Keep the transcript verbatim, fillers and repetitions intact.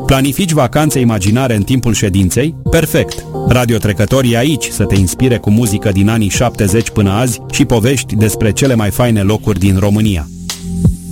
Planifici vacanțe imaginare în timpul ședinței? Perfect! Radiotrecător e aici să te inspire cu muzică din anii șaptezeci până azi și povești despre cele mai faine locuri din România.